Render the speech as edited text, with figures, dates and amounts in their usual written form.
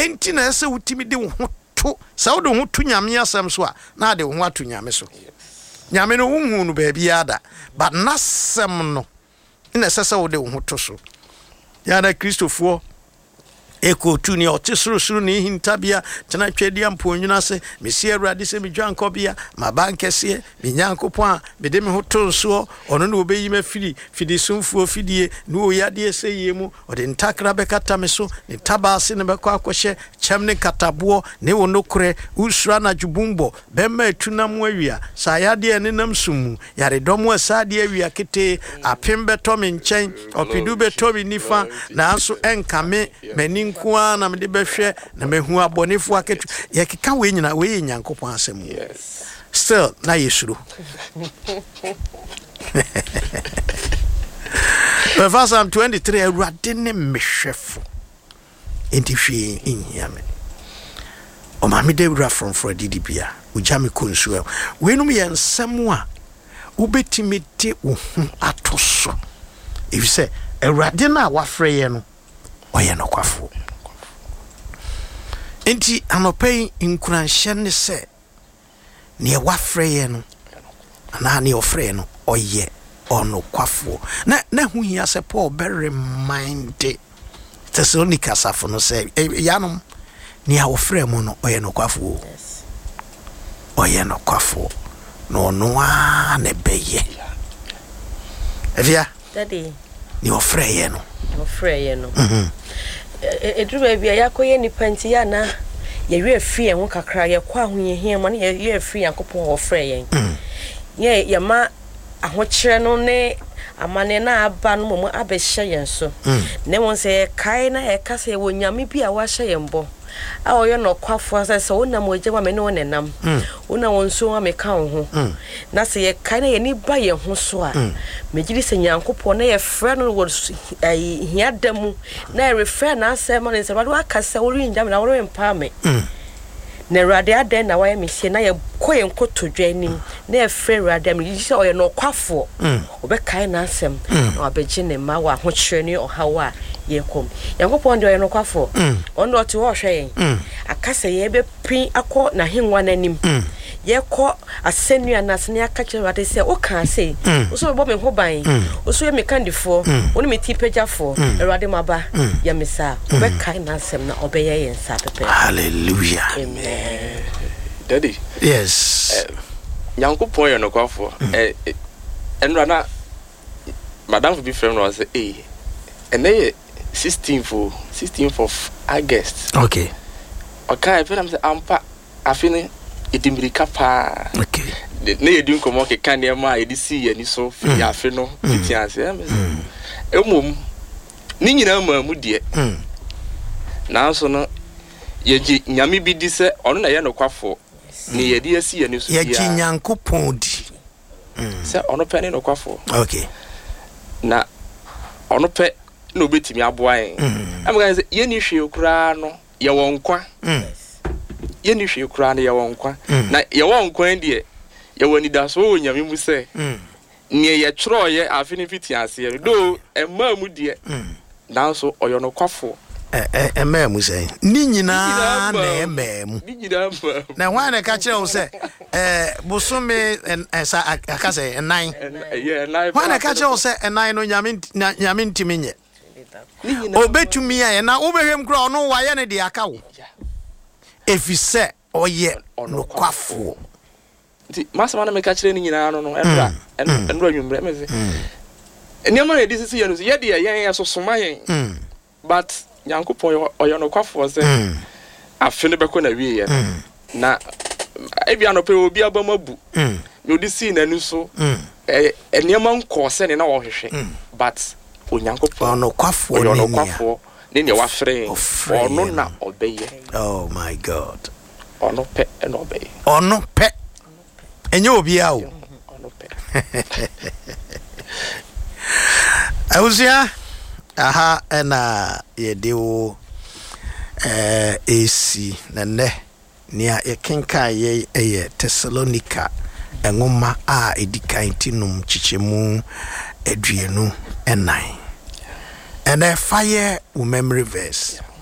enti na ese wutimi de wo ho to sa wo de ho to nyame asem so a na de wo ho ato nyame so nyame no wonhu no ba bia da but nasem no ina sesa wo de wo ho to so ya na Kristofo eko tu ni otisuru ni hintabia tena twedi amponwuna se mesi awurade se medwankobia mabankese minyankopon me de me hoto nso ono no obeyi mafiri fidi sumfuo fidie no oyade ese yemu ode ntakra bekata me so ne tabase ne bekọ akohye chemne katabo ne wonokure usura na jubumbo bemma etunam awia sayade ne nam sumu yare domo asade awia kete apembe to me nchen opidu beto bi nifa na anso enkame mani kwa na mede behwe na mehu abonefo aketu yekeka we nyina we nyankopon asem still na yesuru verse 23 awurade ne mehwefo entihwe inhiame o ma me de wura from didibia ujame konsuo we num ye nsem a ubetimi te wo hu atoso if say awurade na wafre ye no oye no kwafo enti anopai nkuranhye ne se ne wafre ye no ana ne ofre no oye ono kwafo na hu hia se Paul be remind Thessalonica safo no se yanom ne ofre mu no oye no kwafo oye no kwafo no no a ne beye evia daddy ni ofre ye no edruba bia yakoye ni panti ya na ye we afie ho kakra ye kwa ho ye hia ma na ye afie yakopon ofre yen ye ma ahokyere no ne amane na aba no mo abehye yen so ne won se kai na ye kasa ye wonyame bi a wa hye yen bo a oyo no kwafo asa se wona mo je wa me ne wonenam wona won so wa me ka ho na se ye kai na ye ni ba ye ho so a megiri se nyankopon na ye frɛ no wo hia damu na ye refer na ase ma ne se wa ka se wo ri ndam na wo mpa me na rade aden na wa ye me hye na ye koye nkotodwa anim na ye frɛ rade me yi se oyo no kwafo obe kai na asem na obegye ne ma wa ho kyerɛ ni ohawa ye kom yankopon de oyo no kwafo ondo ti wo hwɛ yen akase ye be pin akọ na henwa nanim ye kọ asenua na sene aka kyerɛ rade se o kan se o so bo me ho ban o so ye me kandifo oni me tipejafo rade maba ya mesa obe kai na asem na obeye yen sa pepe hallelujah amen daddy yes yankopon ye no kwafo enra na madam bi frem no say ene 16th of August. Okay. Okay, if I'm say ampa afini idimirika pa. Okay. Ne yedun komo ke kan e ma e di si ani so fi afi no fitianse emom ni nyina ma mu de na so no ye nyame bi di se ono na ye no kwafo ni ye di asi ani so ya ye nyankopon di se ono pe ni no kwafo. Okay. Na ono pe no betimi aboa en am ga say ye ni hwe okura no ye wonkwa ye ni hwe okura no ye wonkwa na ye wonkwa ndie ye woni da so onyame mu se ne ye twro ye afini fitiase do emma mu die na so oyo no kwafo emma mu se ni nyina na emma mu na hwan na ka kire wo se bosome sa akase enan hwan na ka kire wo se enan no nyame ntimenye obetumi ya na obehwem kra ono wa ye ne de aka wo efise oye no kwafo ti masama na me ka kire ni nyina no enra nwumre meze eniama na disi ye no ye de ye sosoma yen but yankopon oyo no kwafo se afene beko na wie ye na ebia no pe obi abamabu me odisi na nu so eniama nko se ne na wo hwehwe but onyankopon ono kwafo ne wafre ono na obeye. Oh my God. Ono pe eno obeye. Ono pe enye obi a o ono pe awusia aha ena yedewo AC na ne nia yekenka ye Thessalonica engoma a edikan tinum chichemu eduenu enan and a fire memory verse